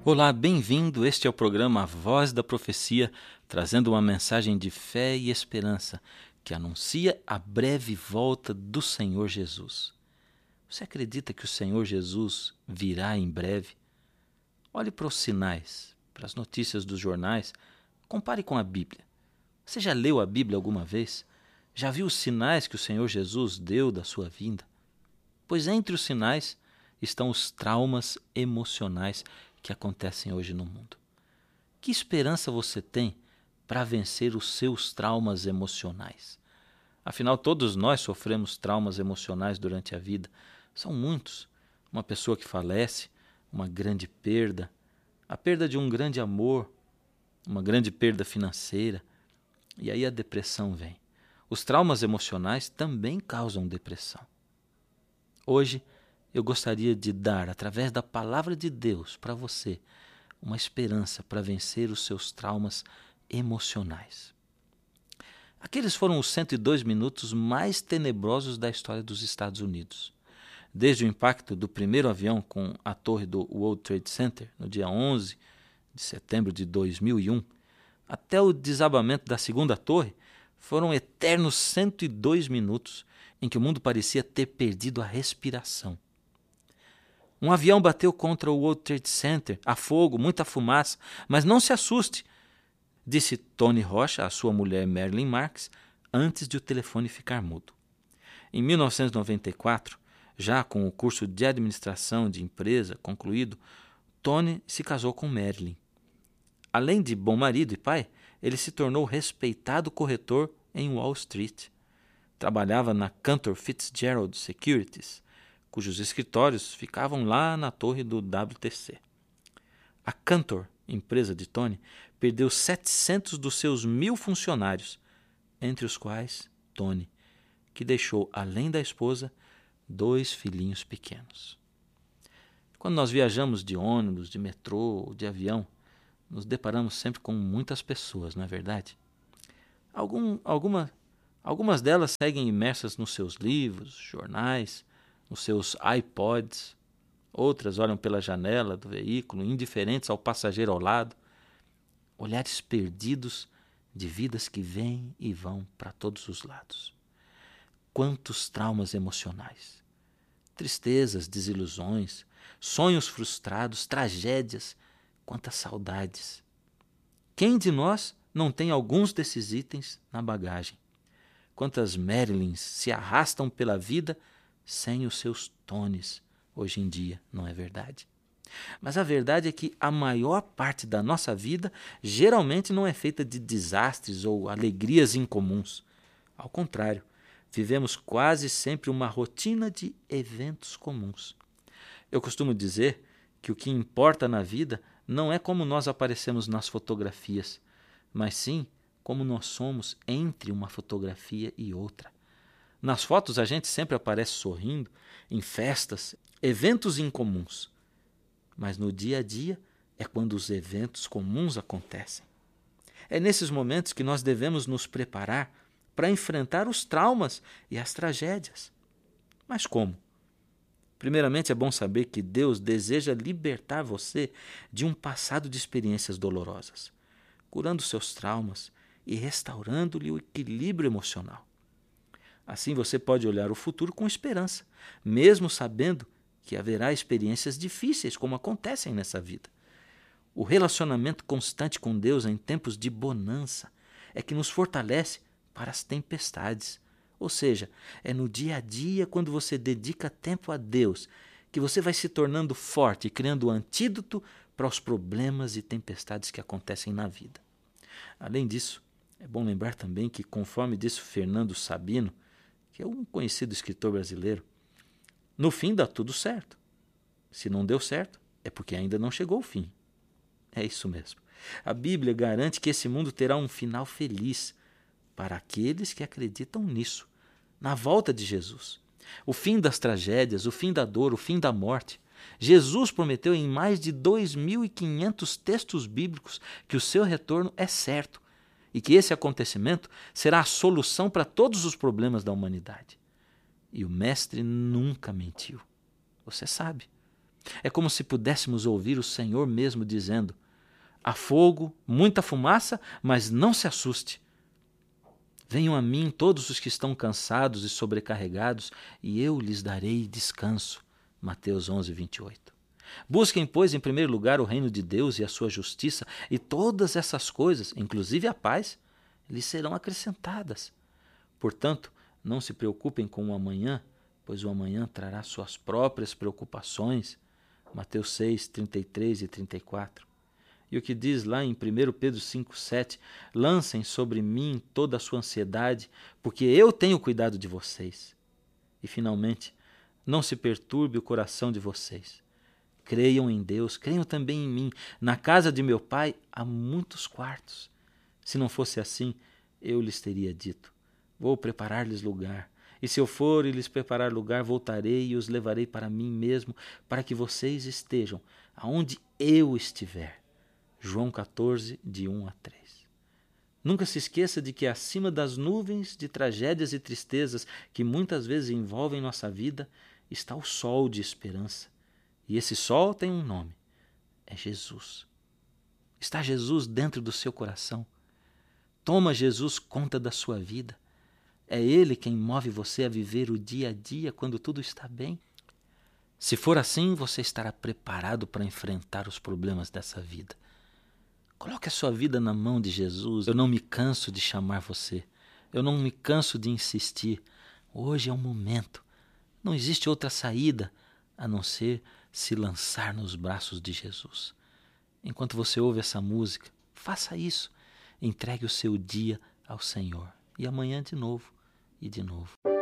Olá, bem-vindo. Este é o programa A Voz da Profecia, trazendo uma mensagem de fé e esperança que anuncia a breve volta do Senhor Jesus. Você acredita que o Senhor Jesus virá em breve? Olhe para os sinais, para as notícias dos jornais, compare com a Bíblia. Você já leu a Bíblia alguma vez? Já viu os sinais que o Senhor Jesus deu da sua vinda? Pois entre os sinais estão os traumas emocionais que acontecem hoje no mundo. Que esperança você tem para vencer os seus traumas emocionais? Afinal, todos nós sofremos traumas emocionais durante a vida. São muitos. Uma pessoa que falece, uma grande perda, a perda de um grande amor, uma grande perda financeira. E aí a depressão vem. Os traumas emocionais também causam depressão. Hoje, eu gostaria de dar, através da palavra de Deus, para você, uma esperança para vencer os seus traumas emocionais. Aqueles foram os 102 minutos mais tenebrosos da história dos Estados Unidos. Desde o impacto do primeiro avião com a torre do World Trade Center, no dia 11 de setembro de 2001, até o desabamento da segunda torre, foram eternos 102 minutos em que o mundo parecia ter perdido a respiração. Um avião bateu contra o World Trade Center, há fogo, muita fumaça, mas não se assuste, disse Tony Rocha à sua mulher Marilyn Marks antes de o telefone ficar mudo. Em 1994, já com o curso de administração de empresa concluído, Tony se casou com Marilyn. Além de bom marido e pai, ele se tornou respeitado corretor em Wall Street. Trabalhava na Cantor Fitzgerald Securities, cujos escritórios ficavam lá na torre do WTC. A Cantor, empresa de Tony, perdeu 700 dos seus 1.000 funcionários, entre os quais Tony, que deixou, além da esposa, 2 filhinhos pequenos. Quando nós viajamos de ônibus, de metrô ou de avião, nos deparamos sempre com muitas pessoas, não é verdade? Algumas delas seguem imersas nos seus livros, jornais, nos seus iPods. Outras olham pela janela do veículo, indiferentes ao passageiro ao lado. Olhares perdidos de vidas que vêm e vão para todos os lados. Quantos traumas emocionais! Tristezas, desilusões, sonhos frustrados, tragédias, quantas saudades! Quem de nós não tem alguns desses itens na bagagem? Quantas Marilyns se arrastam pela vida sem os seus Tonys hoje em dia, não é verdade? Mas a verdade é que a maior parte da nossa vida geralmente não é feita de desastres ou alegrias incomuns. Ao contrário, vivemos quase sempre uma rotina de eventos comuns. Eu costumo dizer que o que importa na vida não é como nós aparecemos nas fotografias, mas sim como nós somos entre uma fotografia e outra. Nas fotos a gente sempre aparece sorrindo, em festas, eventos incomuns. Mas no dia a dia é quando os eventos comuns acontecem. É nesses momentos que nós devemos nos preparar para enfrentar os traumas e as tragédias. Mas como? Primeiramente, é bom saber que Deus deseja libertar você de um passado de experiências dolorosas, curando seus traumas e restaurando-lhe o equilíbrio emocional. Assim você pode olhar o futuro com esperança, mesmo sabendo que haverá experiências difíceis, como acontecem nessa vida. O relacionamento constante com Deus em tempos de bonança é que nos fortalece para as tempestades. Ou seja, é no dia a dia, quando você dedica tempo a Deus, que você vai se tornando forte e criando o antídoto para os problemas e tempestades que acontecem na vida. Além disso, é bom lembrar também que, conforme disse Fernando Sabino, que é um conhecido escritor brasileiro, no fim dá tudo certo. Se não deu certo, é porque ainda não chegou o fim. É isso mesmo. A Bíblia garante que esse mundo terá um final feliz para aqueles que acreditam nisso, na volta de Jesus. O fim das tragédias, o fim da dor, o fim da morte. Jesus prometeu em mais de 2.500 textos bíblicos que o seu retorno é certo e que esse acontecimento será a solução para todos os problemas da humanidade. E o Mestre nunca mentiu. Você sabe. É como se pudéssemos ouvir o Senhor mesmo dizendo: há fogo, muita fumaça, mas não se assuste. Venham a mim todos os que estão cansados e sobrecarregados, e eu lhes darei descanso. Mateus 11, 28. Busquem, pois, em primeiro lugar o reino de Deus e a sua justiça, e todas essas coisas, inclusive a paz, lhes serão acrescentadas. Portanto, não se preocupem com o amanhã, pois o amanhã trará suas próprias preocupações. Mateus 6, 33 e 34. E o que diz lá em 1 Pedro 5,7: lancem sobre mim toda a sua ansiedade, porque eu tenho cuidado de vocês. E, finalmente, não se perturbe o coração de vocês. Creiam em Deus, creiam também em mim. Na casa de meu pai há muitos quartos. Se não fosse assim, eu lhes teria dito: vou preparar-lhes lugar. E se eu for e lhes preparar lugar, voltarei e os levarei para mim mesmo, para que vocês estejam aonde eu estiver. João 14, de 1 a 3. Nunca se esqueça de que acima das nuvens de tragédias e tristezas que muitas vezes envolvem nossa vida, está o sol de esperança. E esse sol tem um nome: é Jesus. Está Jesus dentro do seu coração? Toma Jesus conta da sua vida? É Ele quem move você a viver o dia a dia quando tudo está bem? Se for assim, você estará preparado para enfrentar os problemas dessa vida. Coloque a sua vida na mão de Jesus. Eu não me canso de chamar você. Eu não me canso de insistir. Hoje é o momento. Não existe outra saída a não ser se lançar nos braços de Jesus. Enquanto você ouve essa música, faça isso. Entregue o seu dia ao Senhor. E amanhã de novo e de novo.